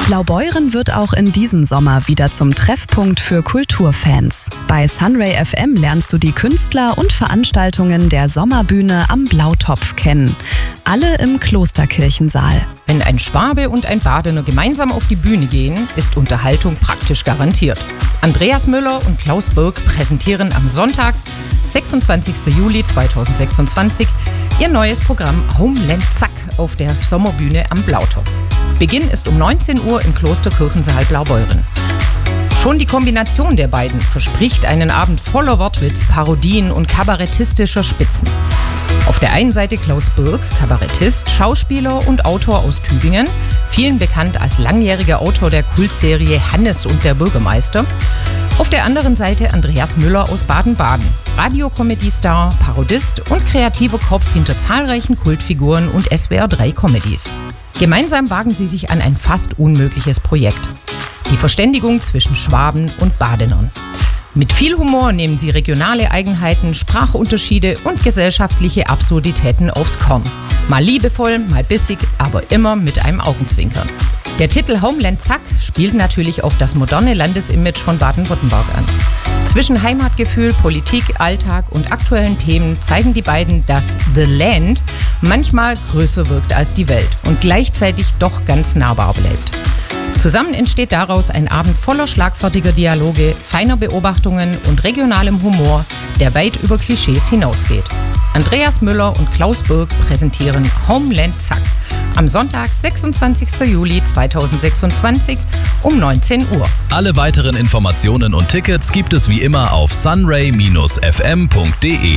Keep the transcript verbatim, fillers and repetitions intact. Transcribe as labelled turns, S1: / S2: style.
S1: Blaubeuren wird auch in diesem Sommer wieder zum Treffpunkt für Kulturfans. Bei Sunray F M lernst du die Künstler und Veranstaltungen der Sommerbühne am Blautopf kennen. Alle im Klosterkirchensaal.
S2: Wenn ein Schwabe und ein Badener gemeinsam auf die Bühne gehen, ist Unterhaltung praktisch garantiert. Andreas Müller und Klaus Birk präsentieren am Sonntag, sechsundzwanzigsten Juli zweitausendsechsundzwanzig, ihr neues Programm Homeland Zack auf der Sommerbühne am Blautopf. Beginn ist um neunzehn Uhr im Klosterkirchensaal Blaubeuren. Schon die Kombination der beiden verspricht einen Abend voller Wortwitz, Parodien und kabarettistischer Spitzen. Auf der einen Seite Klaus Birk, Kabarettist, Schauspieler und Autor aus Tübingen, vielen bekannt als langjähriger Autor der Kultserie Hannes und der Bürgermeister. Auf der anderen Seite Andreas Müller aus Baden-Baden, Radiokomödiestar, Parodist und kreativer Kopf hinter zahlreichen Kultfiguren und S W R drei Comedies. Gemeinsam wagen sie sich an ein fast unmögliches Projekt: die Verständigung zwischen Schwaben und Badenern. Mit viel Humor nehmen sie regionale Eigenheiten, Sprachunterschiede und gesellschaftliche Absurditäten aufs Korn. Mal liebevoll, mal bissig, aber immer mit einem Augenzwinkern. Der Titel Homeland Zack spielt natürlich auf das moderne Landesimage von Baden-Württemberg an. Zwischen Heimatgefühl, Politik, Alltag und aktuellen Themen zeigen die beiden, dass The Land manchmal größer wirkt als die Welt und gleichzeitig doch ganz nahbar bleibt. Zusammen entsteht daraus ein Abend voller schlagfertiger Dialoge, feiner Beobachtungen und regionalem Humor, der weit über Klischees hinausgeht. Andreas Müller und Klaus Birk präsentieren Homeland Zack am Sonntag, sechsundzwanzigsten Juli zweitausendsechsundzwanzig um neunzehn Uhr.
S3: Alle weiteren Informationen und Tickets gibt es wie immer auf sunray Bindestrich f m punkt de.